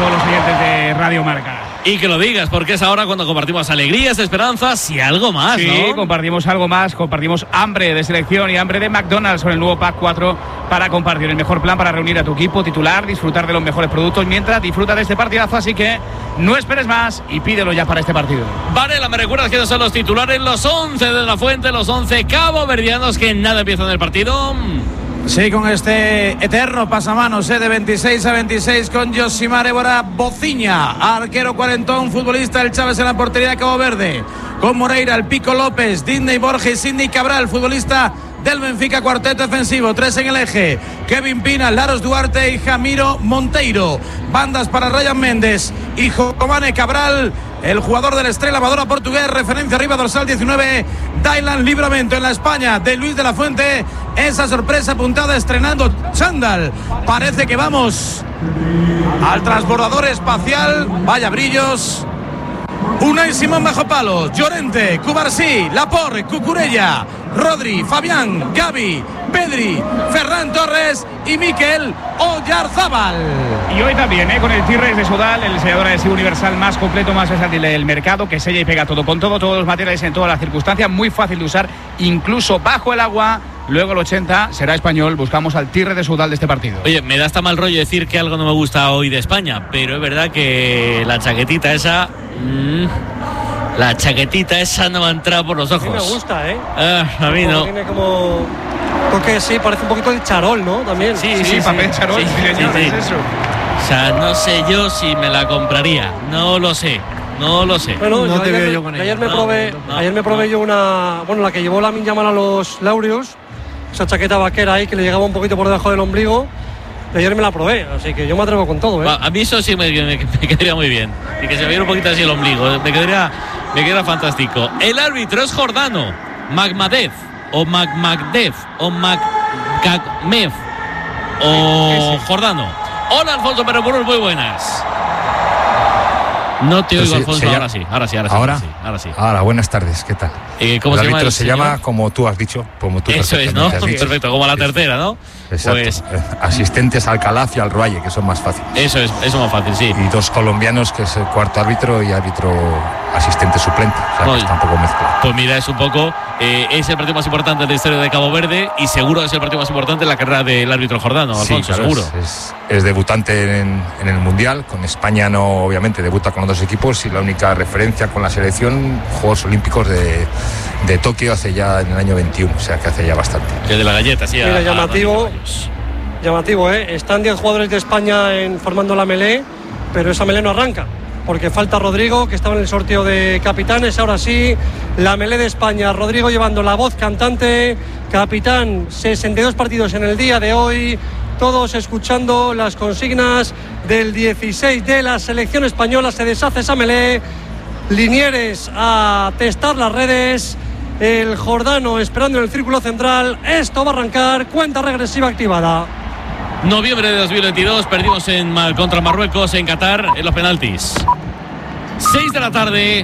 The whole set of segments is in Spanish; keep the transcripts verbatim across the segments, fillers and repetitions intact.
todos los oyentes de Radio Marca. Y que lo digas, porque es ahora cuando compartimos alegrías, esperanzas y algo más, sí, ¿no? Sí, compartimos algo más, compartimos hambre de selección y hambre de McDonald's con el nuevo Pack cuatro para compartir el mejor plan para reunir a tu equipo titular, disfrutar de los mejores productos mientras disfruta de este partidazo, así que no esperes más y pídelo ya para este partido. Varela, ¿me recuerdas quiénes son los titulares? Los once de La Fuente, los once caboverdianos que nada empiezan el partido. Sí, con este eterno pasamanos ¿eh? de veintiséis a veintiséis con Josimar Évora Bociña, arquero cuarentón, futbolista del Chávez en la portería de Cabo Verde, con Moreira, el Pico López, Disney Borges, Sidney Cabral, futbolista del Benfica, cuarteto defensivo, tres en el eje, Kevin Pina, Laros Duarte y Jamiro Monteiro, bandas para Ryan Méndez y Jocomane Cabral, el jugador del Estrella Amadora portugués, referencia arriba dorsal diecinueve, Dylan Livramento. En la España de Luis de la Fuente, esa sorpresa apuntada estrenando chándal, parece que vamos al transbordador espacial, vaya brillos. Unai Simón bajo palos, Llorente, Cubarsí, Laporte, Cucurella, Rodri, Fabián, Gavi, Pedri, Ferran Torres y Mikel Oyarzábal. Y hoy también, ¿eh? con el T-Rex de Sodal, el sellador adhesivo universal más completo, más versátil del mercado, que sella y pega todo con todo, todos los materiales en todas las circunstancias, muy fácil de usar, incluso bajo el agua. Luego el ochenta será español, buscamos al T-Rex de Sodal de este partido. Oye, me da hasta mal rollo decir que algo no me gusta hoy de España, pero es verdad que la chaquetita esa... Mmm, la chaquetita esa no va a entrar por los ojos. A mí me gusta, ¿eh? Ah, a mí no. Tiene como... Porque sí, parece un poquito de charol, ¿no? También. Sí, sí, sí, papel sí. charol, sí, sí, señor, sí, sí. Es eso. O sea, no sé yo si me la compraría. No lo sé. No lo sé. Bueno, no yo te ayer, veo yo con ella. Ayer me no, probé, no, ayer me probé no. yo una... Bueno, la que llevó Lamine Yamal a los Laureus, esa chaqueta vaquera ahí que le llegaba un poquito por debajo del ombligo. Ayer me la probé, así que yo me atrevo con todo, ¿eh? A mí eso sí me, me, me quedaría muy bien. Y que se me viera un poquito así el ombligo. Me quedaría, me quedaría fantástico. El árbitro es Jordano, Magmadev, o Magmagdev, o Magmagmev, o Jordano. Hola, Alfonso Perepurul, muy buenas. No te oigo, Alfonso, llama, ahora sí, ahora sí, ahora sí. ¿Ahora? Sí, ahora sí. Ahora, buenas tardes, ¿qué tal? Eh, ¿Cómo el se llama árbitro el se señor? llama, como tú has dicho, como tú Eso es, ¿no? has dicho. Perfecto, como la tercera, ¿no? Exacto. Pues, asistentes al Calaf y al Rualle, que son más fáciles. Eso es, eso es más fácil, sí. Y dos colombianos, que es el cuarto árbitro y árbitro asistente suplente. O sea, No, que está un poco mezclado. Pues mira, es un poco, eh, es el partido más importante de la historia de Cabo Verde y seguro es el partido más importante en la carrera del árbitro Jordano, Alfonso, sí, claro, seguro. Es, es, es debutante en, en el Mundial, con España no, obviamente, debuta con los dos equipos y la única referencia con la selección, Juegos Olímpicos de, de Tokio hace ya en el año veintiuno, o sea que hace ya bastante. El de la galleta, sí. Mira, a, llamativo, a llamativo, ¿eh? Están diez jugadores de España en, formando la melé, pero esa melé no arranca, porque falta Rodrigo, que estaba en el sorteo de capitanes. Ahora sí, la melé de España, Rodrigo llevando la voz cantante, capitán, sesenta y dos partidos en el día de hoy, todos escuchando las consignas del dieciséis de la selección española. Se deshace esa melé, Linieres a testar las redes, el Jordano esperando en el círculo central. Esto va a arrancar, cuenta regresiva activada. Noviembre de dos mil veintidós, perdimos en, contra Marruecos en Qatar en los penaltis. seis de la tarde,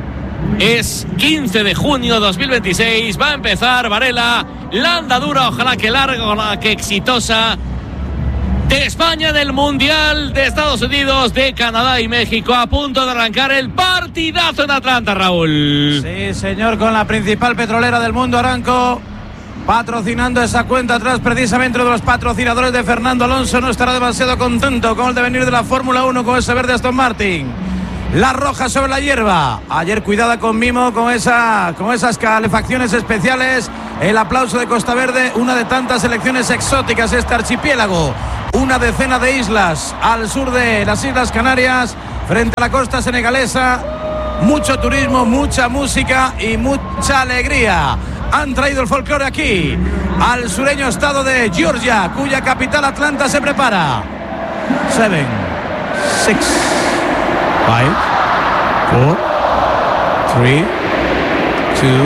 es quince de junio de dos mil veintiséis, va a empezar Varela, la andadura, ojalá que larga, ojalá que exitosa, de España, del Mundial, de Estados Unidos, de Canadá y México, a punto de arrancar el partidazo en Atlanta, Raúl. Sí, señor, con la principal petrolera del mundo, Aramco, patrocinando esa cuenta atrás, precisamente uno de los patrocinadores de Fernando Alonso. No estará demasiado contento con el devenir de la Fórmula uno con ese verde Aston Martin. La roja sobre la hierba. Ayer cuidada con mimo, con, esa, con esas calefacciones especiales. El aplauso de Costa Verde, una de tantas selecciones exóticas, este archipiélago. Una decena de islas al sur de las Islas Canarias, frente a la costa senegalesa. Mucho turismo, mucha música y mucha alegría. Han traído el folclore aquí, al sureño estado de Georgia, cuya capital Atlanta se prepara. Seven, six, five, four, three, two,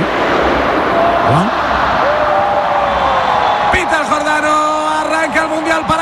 one. Pita el Jordano, arranca el Mundial para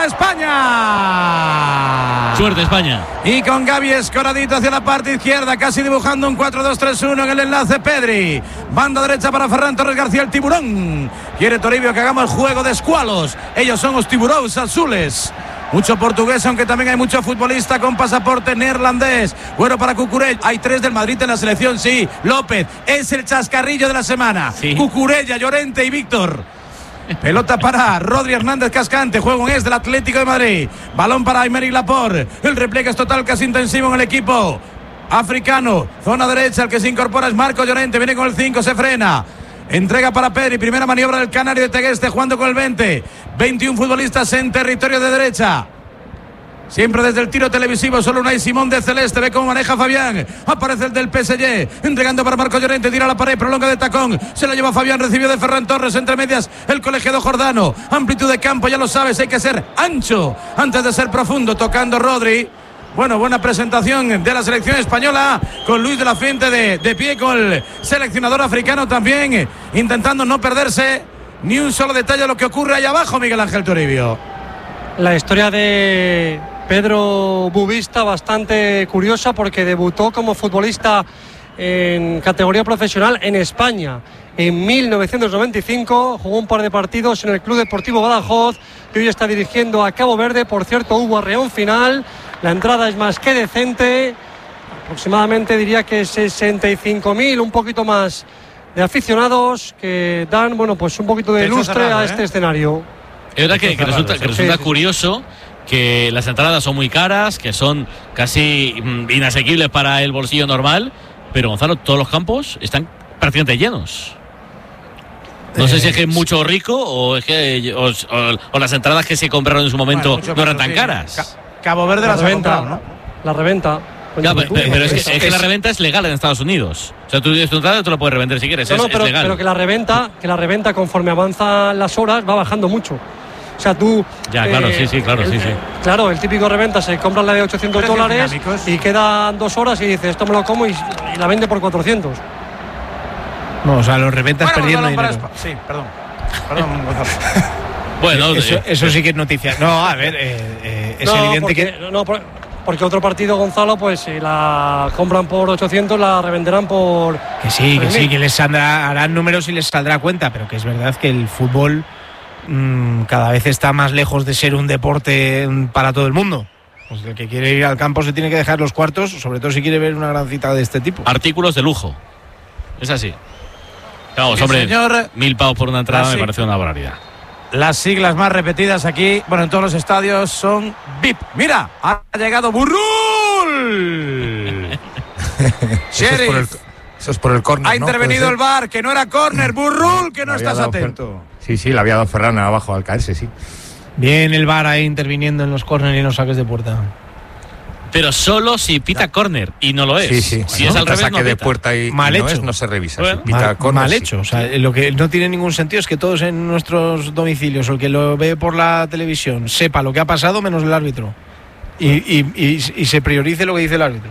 España. Suerte, España. Y con Gavi escoradito hacia la parte izquierda, casi dibujando un cuatro dos tres uno en el enlace. Pedri, banda derecha para Ferran Torres García, el tiburón. Quiere Toribio que hagamos el juego de escualos. Ellos son los tiburones azules. Mucho portugués, aunque también hay mucho futbolista con pasaporte neerlandés. Bueno, para Cucurella. Hay tres del Madrid en la selección, sí. López es el chascarrillo de la semana. Sí. Cucurella, Llorente y Víctor. Pelota para Rodri Hernández Cascante. Juego es del Atlético de Madrid. Balón para Aymeric Laporte. El repliegue es total, casi intensivo en el equipo africano. Zona derecha, el que se incorpora es Marco Llorente. Viene con el cinco, se frena. Entrega para Pedri, primera maniobra del canario de Tegueste, jugando con el veinte. veintiún futbolistas en territorio de derecha. Siempre desde el tiro televisivo, solo Unai Simón de Celeste. Ve cómo maneja Fabián. Aparece el del P S G. Entregando para Marco Llorente. Tira a la pared, prolonga de tacón. Se la lleva Fabián. Recibió de Ferran Torres. Entre medias, el colegiado Jordano. Amplitud de campo, ya lo sabes. Hay que ser ancho antes de ser profundo. Tocando Rodri. Bueno, buena presentación de la selección española con Luis de la Fuente de, de pie, con el seleccionador africano también, intentando no perderse ni un solo detalle de lo que ocurre allá abajo, Miguel Ángel Toribio. La historia de Pedro Bubista bastante curiosa, porque debutó como futbolista en categoría profesional en España en mil novecientos noventa y cinco, jugó un par de partidos en el Club Deportivo Badajoz, que hoy está dirigiendo a Cabo Verde. Por cierto, hubo arreón final, la entrada es más que decente, aproximadamente diría que sesenta y cinco mil, un poquito más de aficionados que dan, bueno, pues un poquito de lustre cerrado, a este ¿eh? escenario. Es verdad que, que resulta, que resulta sí, curioso que las entradas son muy caras, que son casi inasequibles para el bolsillo normal, pero Gonzalo, todos los campos están prácticamente llenos. No eh, sé si es que es mucho rico o es que o, o, o las entradas que se compraron en su momento bueno, no eran tan sí. caras. Ca Cabo Verde la las reventa, ha comprado, ¿no? La reventa. Claro, pero, pero es, que, es, es que la reventa es legal en Estados Unidos. O sea, tú tienes tu entrada y tú la puedes revender si quieres. No, es, no, pero, es legal. pero que la reventa, que la reventa conforme avanzan las horas va bajando mucho. O sea, tú... Ya, eh, claro, sí, sí, claro, el, sí, sí. Claro, el típico reventa se compra la de ochocientos dólares y quedan dos horas y dice, esto me lo como y, y la vende por cuatrocientos. No, o sea, los reventas bueno, perdiendo dinero. Sí, perdón. Perdón, bueno, eso, eh, eso sí que es noticia. No, a ver, eh, eh, es no, evidente porque, que... No, porque otro partido, Gonzalo, pues si la compran por ochocientos, la revenderán por... Que sí, que sí, que les saldrá, harán números y les saldrá a cuenta, pero que es verdad que el fútbol mmm, cada vez está más lejos de ser un deporte para todo el mundo. Pues el que quiere ir al campo se tiene que dejar los cuartos, sobre todo si quiere ver una gran cita de este tipo. Artículos de lujo. Es así. Vamos, hombre, señor, mil pavos por una entrada me parece una barbaridad. Las siglas más repetidas aquí, bueno, en todos los estadios son V I P. Mira, ha llegado Burrul. Eso es por el, eso es por el córner. Ha intervenido ¿no? el V A R, que no era córner. Burrul, que no estás atento. Sí, sí, le había dado Ferran abajo al caerse, sí. Bien el V A R ahí interviniendo en los córner y en los saques de puerta. Pero solo si pita córner y no lo es. Sí, sí. Si bueno, es al revés, saque no de pita. puerta y mal no hecho. Es, no se revisa. Bueno, si pita mal, córner, mal sí. hecho. O sea, lo que no tiene ningún sentido es que todos en nuestros domicilios o el que lo ve por la televisión sepa lo que ha pasado menos el árbitro y, y, y, y se priorice lo que dice el árbitro.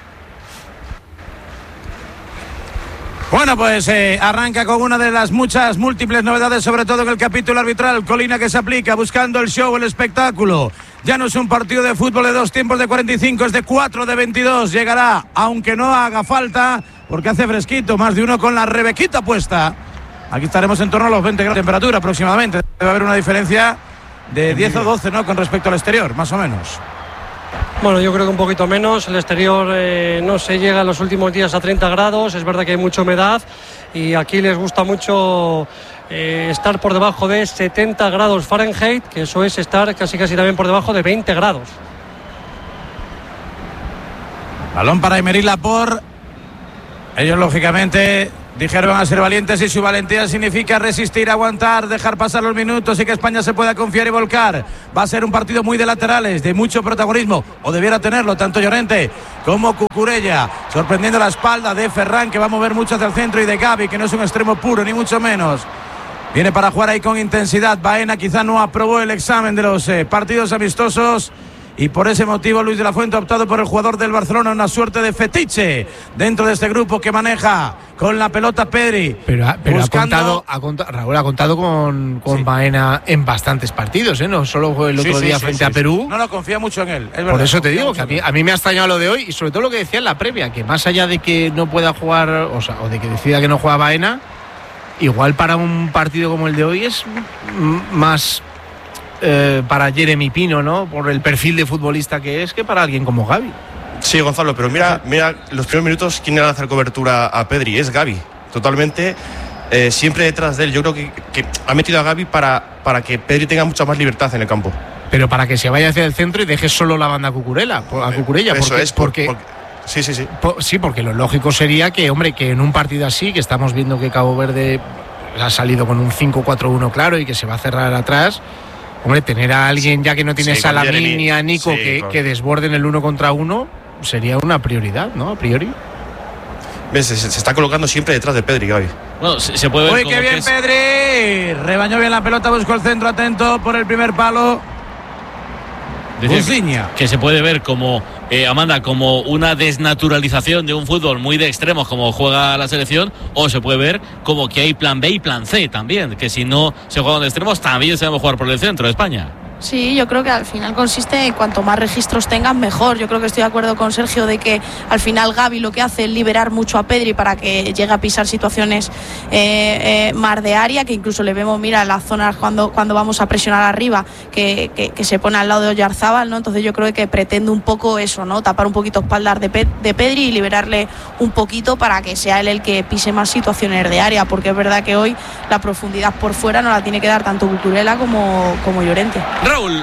Bueno, pues eh, arranca con una de las muchas múltiples novedades, sobre todo en el capítulo arbitral. Colina que se aplica buscando el show, el espectáculo. Ya no es un partido de fútbol de dos tiempos de cuarenta y cinco, es de cuatro de veintidós. Llegará, aunque no haga falta, porque hace fresquito, más de uno con la rebequita puesta. Aquí estaremos en torno a los veinte grados de temperatura aproximadamente. Debe haber una diferencia de diez o doce, ¿no?, con respecto al exterior, más o menos. Bueno, yo creo que un poquito menos. El exterior eh, no se llega en los últimos días a treinta grados. Es verdad que hay mucha humedad y aquí les gusta mucho eh, estar por debajo de setenta grados Fahrenheit, que eso es estar casi casi también por debajo de veinte grados. Balón para Aymeric Laporte. Ellos lógicamente dijeron a ser valientes y su valentía significa resistir, aguantar, dejar pasar los minutos y que España se pueda confiar y volcar. Va a ser un partido muy de laterales, de mucho protagonismo, o debiera tenerlo tanto Llorente como Cucurella, sorprendiendo la espalda de Ferran, que va a mover mucho hacia el centro, y de Gavi, que no es un extremo puro ni mucho menos. Viene para jugar ahí con intensidad. Baena quizá no aprobó el examen de los eh, partidos amistosos y por ese motivo Luis de la Fuente ha optado por el jugador del Barcelona, una suerte de fetiche dentro de este grupo que maneja con la pelota Pedri. Pero, ha, pero buscando... ha contado, ha contado, Raúl ha contado con, con sí. Baena en bastantes partidos, ¿eh? No solo fue el otro sí, sí, día sí, frente sí, a Perú. No, no, confía mucho en él. Es verdad, por eso te digo que a mí, a mí me ha extrañado lo de hoy y sobre todo lo que decía en la previa, que más allá de que no pueda jugar, o sea, o de que decida que no juega Baena, igual para un partido como el de hoy es más eh, para Jeremy Pino, ¿no? Por el perfil de futbolista que es, que para alguien como Gavi. Sí, Gonzalo, pero mira, mira los primeros minutos, ¿quién le va a hacer cobertura a Pedri? Es Gavi, totalmente, eh, siempre detrás de él. Yo creo que, que ha metido a Gavi para, para que Pedri tenga mucha más libertad en el campo. Pero para que se vaya hacia el centro y deje solo la banda a Cucurella, a Cucurella. Eso porque, es, por, porque, porque sí, sí, sí. Por, sí, porque lo lógico sería que, hombre, que en un partido así, que estamos viendo que Cabo Verde ha salido con un cinco cuatro uno claro y que se va a cerrar atrás, hombre, tener a alguien ya que no tienes sí, a Lamine ni a Nico sí, que, con... que desborden el uno contra uno, sería una prioridad, ¿no? A priori. ¿Ves? Se, se está colocando siempre detrás de Pedri, Gavi. Bueno, se, se puede ver. Uy, como qué bien, que es... Pedri. Rebañó bien la pelota, buscó el centro, atento por el primer palo. Que, que se puede ver como, eh, Amanda, como una desnaturalización de un fútbol muy de extremos como juega la selección, o se puede ver como que hay plan B y plan C también, que si no se juegan de extremos también se debe jugar por el centro de España. Sí, yo creo que al final consiste en cuanto más registros tengan mejor. Yo creo que estoy de acuerdo con Sergio de que al final Gavi lo que hace es liberar mucho a Pedri para que llegue a pisar situaciones eh, eh, más de área, que incluso le vemos, mira, las zonas cuando, cuando vamos a presionar arriba, que, que, que se pone al lado de Oyarzábal, ¿no? Entonces yo creo que pretende un poco eso, ¿no? Tapar un poquito espaldas de, Pe- de Pedri y liberarle un poquito para que sea él el que pise más situaciones de área, porque es verdad que hoy la profundidad por fuera no la tiene que dar tanto Cucurella como, como Llorente. Raúl.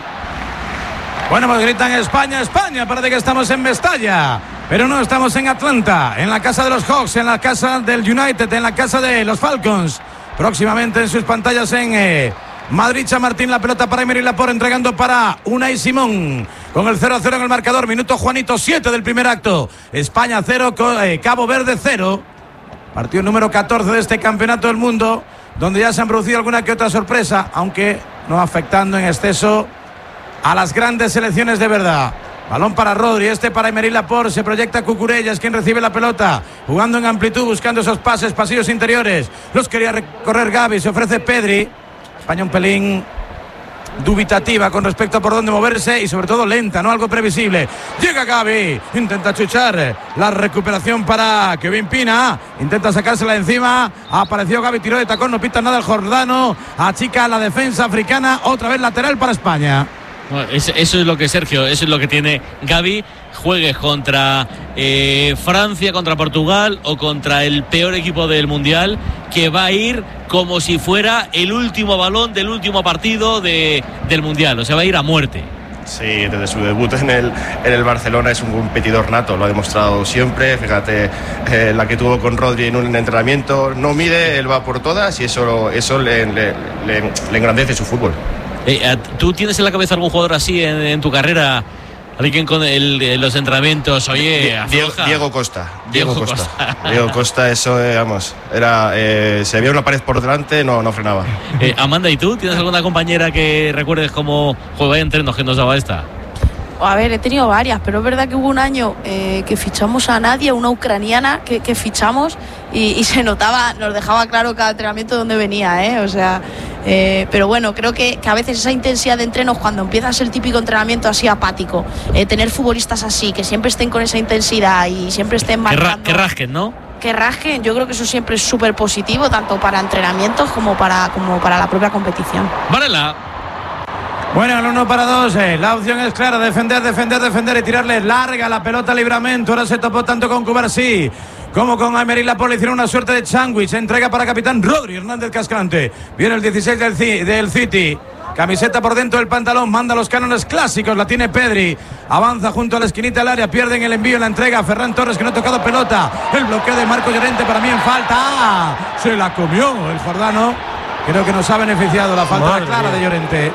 Bueno, pues gritan España, España, parece que estamos en Mestalla, pero no, estamos en Atlanta, en la casa de los Hawks, en la casa del United, en la casa de los Falcons, próximamente en sus pantallas en eh, Madrid. Chamartín, la pelota para Emery Laporte, entregando para Unai Simón, con el cero a cero en el marcador, minuto Juanito siete del primer acto, España cero, eh, Cabo Verde cero, partido número catorce de este campeonato del mundo, donde ya se han producido alguna que otra sorpresa, aunque no afectando en exceso a las grandes selecciones de verdad. Balón para Rodri, este para Emery Laporte, se proyecta Cucurella, es quien recibe la pelota, jugando en amplitud, buscando esos pases, pasillos interiores, los quería recorrer Gavi, se ofrece Pedri. España un pelín dubitativa con respecto a por dónde moverse y sobre todo lenta, no algo previsible. Llega Gavi, intenta chuchar, la recuperación para Kevin Pina, intenta sacársela de encima, apareció Gavi, tiró de tacón, no pita nada el jordano, achica la defensa africana, otra vez lateral para España. Bueno, eso es lo que Sergio, eso es lo que tiene Gavi. Juegues contra eh, Francia, contra Portugal o contra el peor equipo del Mundial, que va a ir como si fuera el último balón del último partido de, del Mundial, o sea, va a ir a muerte. Sí, desde su debut en el, en el Barcelona es un competidor nato, lo ha demostrado siempre. Fíjate, eh, la que tuvo con Rodri en un entrenamiento, no mide, él va por todas y eso, eso le, le, le, le engrandece su fútbol. Eh, ¿Tú tienes en la cabeza algún jugador así en, en tu carrera? Alguien con el, los entrenamientos, oye, Diego, Diego Costa. Diego, Diego Costa. Costa. Diego Costa, eso, eh, vamos, era, eh, si había una pared por delante, no, no frenaba. Eh, Amanda, ¿y tú? ¿Tienes alguna compañera que recuerdes cómo juega en entrenos que nos daba esta? A ver, he tenido varias, pero es verdad que hubo un año eh, que fichamos a Nadia, una ucraniana que, que fichamos y, y se notaba, nos dejaba claro cada entrenamiento de dónde venía, ¿eh? O sea, eh, pero bueno, creo que, que a veces esa intensidad de entrenos, cuando empieza a ser el típico entrenamiento así apático, eh, tener futbolistas así, que siempre estén con esa intensidad y siempre estén marcando... Que, ra- que rasquen, ¿no? Que rasquen, yo creo que eso siempre es súper positivo, tanto para entrenamientos como para, como para la propia competición. Varela. Bueno, el uno para dos, eh. La opción es clara, defender, defender, defender y tirarle larga la pelota a Libramento. Ahora se topó tanto con Cubarsí como con Emery Laporte, le hicieron una suerte de sándwich. Entrega para capitán Rodri Hernández Cascante. Viene el dieciséis del, C- del City. Camiseta por dentro del pantalón, manda los cánones clásicos, la tiene Pedri. Avanza junto a la esquinita del área, pierden el envío, la entrega a Ferran Torres, que no ha tocado pelota. El bloqueo de Marco Llorente para mí en falta. ¡Ah! Se la comió el jordano. Creo que nos ha beneficiado la falta Madre clara mía. de Llorente.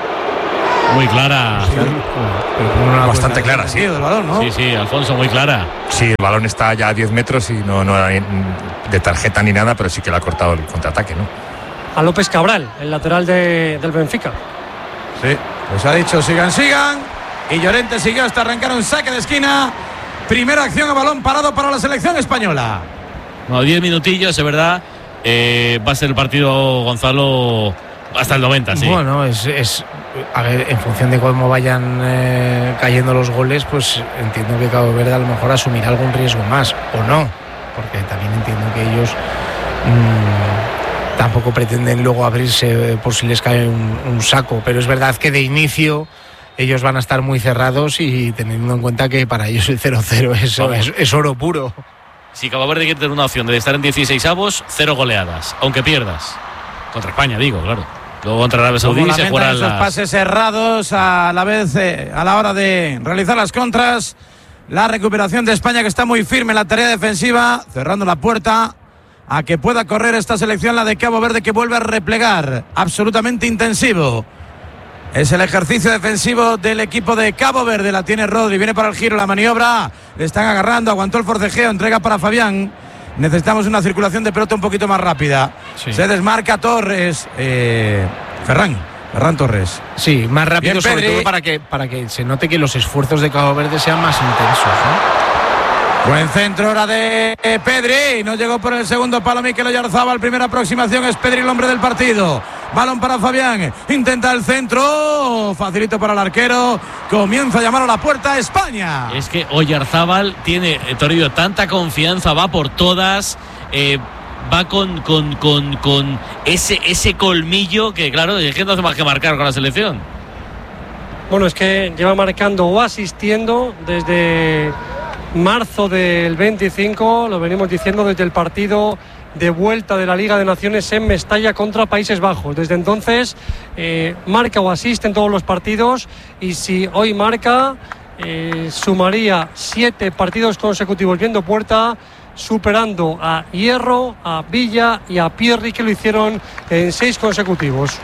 Muy clara. Sí, bastante clara, sí. Del balón, ¿no? Sí, sí, Alfonso, muy clara. Sí, el balón está ya a diez metros y no, no era de tarjeta ni nada, pero sí que le ha cortado el contraataque, ¿no? A López Cabral, el lateral de, del Benfica. Sí, pues ha dicho sigan, sigan. Y Llorente siguió hasta arrancar un saque de esquina. Primera acción a balón parado para la selección española. No, diez minutillos, es verdad. Eh, va a ser el partido, Gonzalo, hasta el noventa, sí. Bueno, es, es a ver, en función de cómo vayan eh, cayendo los goles, pues entiendo que Cabo Verde a lo mejor asumirá algún riesgo más, o no, porque también entiendo que ellos mmm, tampoco pretenden luego abrirse por si les cae un, un saco, pero es verdad que de inicio ellos van a estar muy cerrados y teniendo en cuenta que para ellos el cero cero es, es, es oro puro. Si Cabo Verde quiere tener una opción de estar en dieciseisavos, cero goleadas, aunque pierdas. Contra España, digo, claro. Luego contra Arabia Saudí se juegan esos las... pases cerrados a la vez eh, a la hora de realizar las contras. La recuperación de España, que está muy firme en la tarea defensiva, cerrando la puerta a que pueda correr esta selección, la de Cabo Verde, que vuelve a replegar. Absolutamente intensivo es el ejercicio defensivo del equipo de Cabo Verde. La tiene Rodri, viene para el giro, la maniobra, le están agarrando, aguantó el forcejeo, entrega para Fabián. Necesitamos una circulación de pelota un poquito más rápida. Sí. Se desmarca Torres, eh, Ferran, Ferran Torres. Sí, más rápido. Bien, sobre Pedri. todo para que, para que se note que los esfuerzos de Cabo Verde sean más intensos, ¿no? Buen centro ahora de Pedri. No llegó por el segundo palo Mikel Oyarzabal. Primera aproximación, es Pedri el hombre del partido. Balón para Fabián. Intenta el centro. Facilito para el arquero. Comienza a llamar a la puerta España. Es que Oyarzabal tiene, eh, Toribio, tanta confianza, va por todas. Eh, va con, con, con, con ese, ese colmillo que, claro, es que no hace más que marcar con la selección. Bueno, es que lleva marcando o asistiendo desde marzo del veinticinco, lo venimos diciendo desde el partido de vuelta de la Liga de Naciones en Mestalla contra Países Bajos. Desde entonces eh, marca o asiste en todos los partidos, y si hoy marca, eh, sumaría siete partidos consecutivos viendo puerta, superando a Hierro, a Villa y a Pierri, que lo hicieron en seis consecutivos.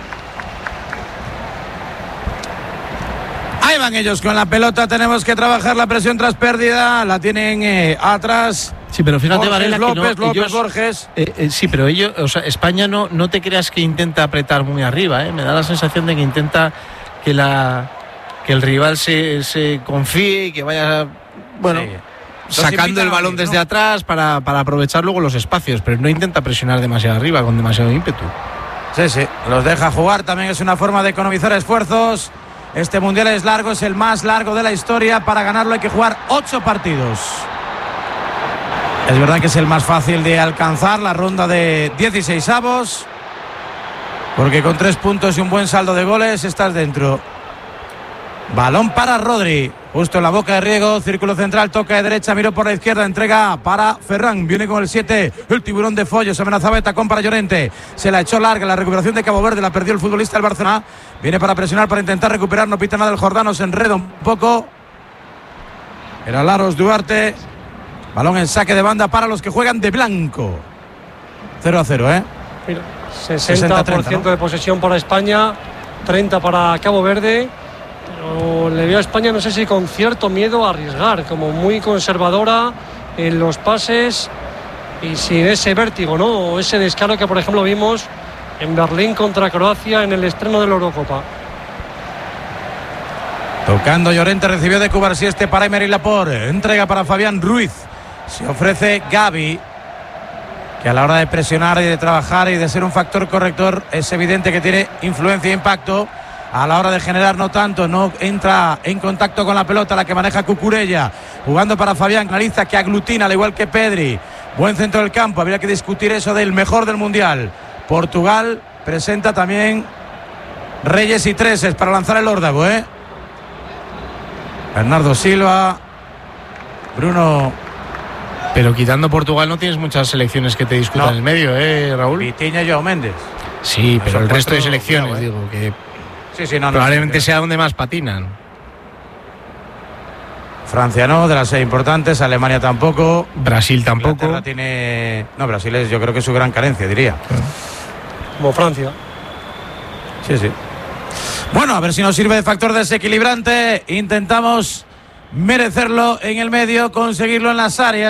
Ahí van ellos con la pelota. Tenemos que trabajar la presión tras pérdida. La tienen eh, atrás. Sí, pero fíjate, Borges, Varela, López, que no, López, ellos, Borges. Eh, eh, sí, pero ellos, o sea, España no, no te creas que intenta apretar muy arriba, ¿eh? Me da la sensación de que intenta que la que el rival se, se confíe y que vaya, bueno, sí, sacando el balón desde ¿no? atrás para, para aprovechar luego los espacios, pero no intenta presionar demasiado arriba con demasiado ímpetu. Sí, sí, los deja jugar. También es una forma de economizar esfuerzos. Este mundial es largo, es el más largo de la historia. Para ganarlo hay que jugar ocho partidos. Es verdad que es el más fácil de alcanzar, la ronda de dieciseisavos, porque con tres puntos y un buen saldo de goles estás dentro. Balón para Rodri, justo en la boca de Riego, círculo central, toca de derecha, miró por la izquierda, entrega para Ferran, viene con el siete, el tiburón de Follo, se amenazaba de tacón para Llorente, se la echó larga, la recuperación de Cabo Verde, la perdió el futbolista del Barcelona, viene para presionar, para intentar recuperar, no pita nada el Jordano, se enreda un poco, era Laros Duarte. Balón en saque de banda para los que juegan de blanco. cero a cero, ¿eh? Mira, sesenta por ciento ¿no? de posesión para España, treinta para Cabo Verde. Pero le veo a España, no sé si con cierto miedo a arriesgar, como muy conservadora en los pases y sin ese vértigo, ¿no? O ese descaro que, por ejemplo, vimos en Berlín contra Croacia en el estreno de la Eurocopa. Tocando Llorente, recibió de Cubarsí este para Emery Laporte. Entrega para Fabián Ruiz. Se ofrece Gavi, que a la hora de presionar y de trabajar y de ser un factor corrector es evidente que tiene influencia e impacto. A la hora de generar no tanto, no entra en contacto con la pelota, la que maneja Cucurella, jugando para Fabián, Clariza, que aglutina al igual que Pedri. Buen centro del campo, habría que discutir eso del mejor del mundial. Portugal presenta también Reyes y Treses para lanzar el órdago, ¿eh? Bernardo Silva, Bruno. Pero quitando Portugal no tienes muchas selecciones que te discutan no. en el medio, ¿eh, Raúl? Vitinha y Joao Méndez. Sí, pero Son el resto de cuatro, selecciones, cuidado, ¿eh? digo, que sí, sí, no, probablemente no, no, sea donde más patinan. Francia no, de las seis importantes, Alemania tampoco. Brasil tampoco. Inglaterra tiene... No, Brasil es, yo creo que es su gran carencia, diría. Como Francia. Sí, sí. Bueno, a ver si nos sirve de factor desequilibrante. Intentamos merecerlo en el medio, conseguirlo en las áreas.